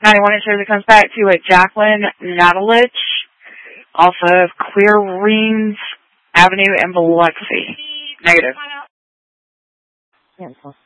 91 it shows it comes back to a Jacqueline Natalich off of Clear Rings Avenue in Biloxi. Negative. Cancel.